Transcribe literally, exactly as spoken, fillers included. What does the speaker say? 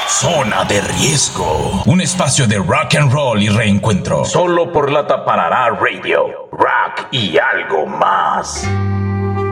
Zona de Riesgo, un espacio de rock and roll y reencuentro. Solo por la Taparará Radio, rock y algo más.